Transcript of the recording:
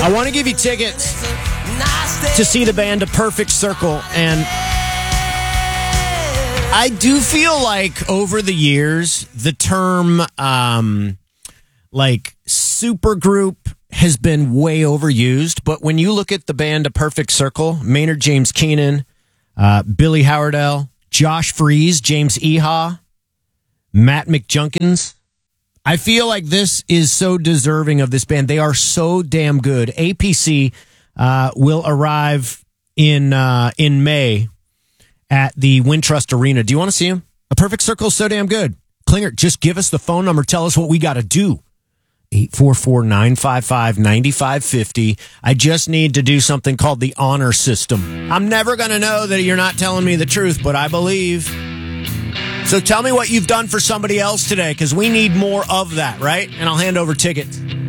I want to give you tickets to see the band A Perfect Circle, and I do feel like over the years, the term supergroup has been way overused. But when you look at the band A Perfect Circle, Maynard James Keenan, Billy Howardell, Josh Freese, James Eha, Matt McJunkins, I feel like this is so deserving of this band. They are so damn good. APC will arrive in May at the Wintrust Arena. Do you want to see him? A Perfect Circle is so damn good. Klinger, just give us the phone number. Tell us what we got to do. 844-955-9550. I just need to do something called the honor system. I'm never going to know that you're not telling me the truth, but I believe. So tell me what you've done for somebody else today, because we need more of that, right? And I'll hand over tickets.